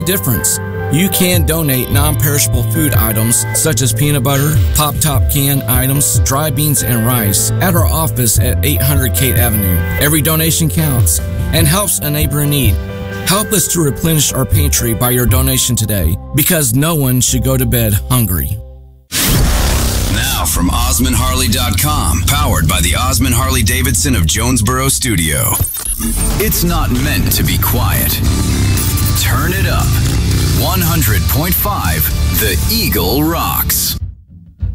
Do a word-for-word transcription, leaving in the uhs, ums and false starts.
difference. You can donate non-perishable food items such as peanut butter, pop-top can items, dry beans, and rice at our office at eight hundred Kate Avenue. Every donation counts and helps a neighbor in need. Help us to replenish our pantry by your donation today, because no one should go to bed hungry. Now from Osmond Harley dot com, powered by the Osmond Harley-Davidson of Jonesboro Studio. It's not meant to be quiet. Turn it up. one hundred point five The Eagle rocks.